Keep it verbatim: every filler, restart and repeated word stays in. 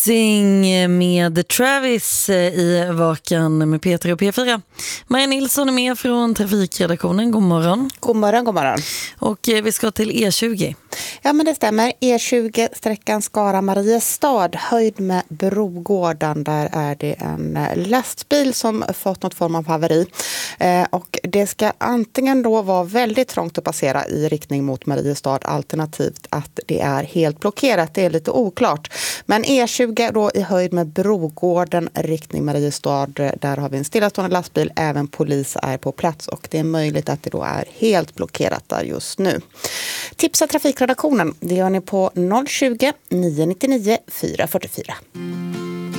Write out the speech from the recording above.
Missing med Travis i Vakan med Peter och P fyra. Maja Nilsson är med från trafikredaktionen. God morgon. God morgon, god morgon. Och vi ska till E tjugo. Ja, men det stämmer. E tjugo, sträckan Skara-Mariestad, höjd med Brogården. Där är det en lastbil som fått något form av haveri. Eh, och det ska antingen då vara väldigt trångt att passera i riktning mot Mariestad, alternativt att det är helt blockerat. Det är lite oklart. Men E tjugo då i höjd med Brogården, riktning Mariestad, där har vi en stillastående lastbil. Även polis är på plats och det är möjligt att det då är helt blockerat där just nu. Tipsa trafikredaktionen, det gör ni på noll tjugo, nio nio nio, fyra fyra fyra.